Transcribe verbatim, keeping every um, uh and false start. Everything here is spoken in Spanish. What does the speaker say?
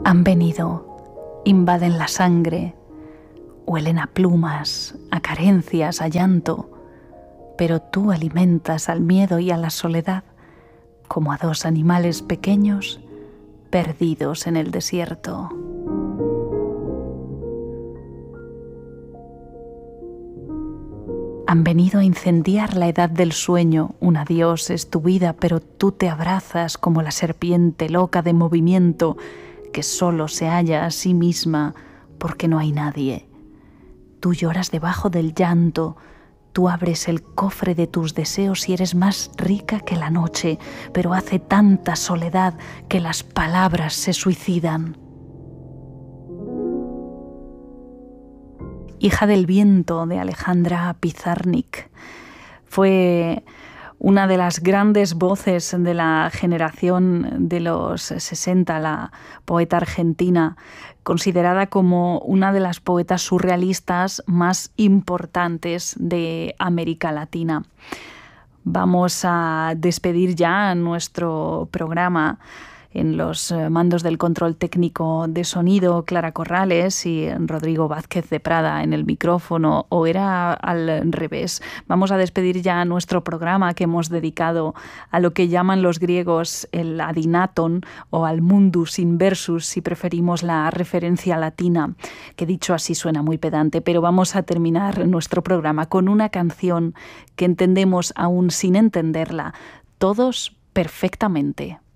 Han venido, invaden la sangre, huelen a plumas, a carencias, a llanto, pero tú alimentas al miedo y a la soledad como a dos animales pequeños perdidos en el desierto. Han venido a incendiar la edad del sueño, un adiós es tu vida, pero tú te abrazas como la serpiente loca de movimiento que solo se halla a sí misma porque no hay nadie. Tú lloras debajo del llanto, tú abres el cofre de tus deseos y eres más rica que la noche, pero hace tanta soledad que las palabras se suicidan. Hija del viento, de Alejandra Pizarnik, fue una de las grandes voces de la generación de los sesenta, la poeta argentina, considerada como una de las poetas surrealistas más importantes de América Latina. Vamos a despedir ya nuestro programa. En los mandos del control técnico de sonido, Clara Corrales y Rodrigo Vázquez de Prada en el micrófono, o era al revés. Vamos a despedir ya nuestro programa que hemos dedicado a lo que llaman los griegos el adinaton o al mundus inversus, si preferimos la referencia latina, que dicho así suena muy pedante, pero vamos a terminar nuestro programa con una canción que entendemos aún sin entenderla, todos perfectamente.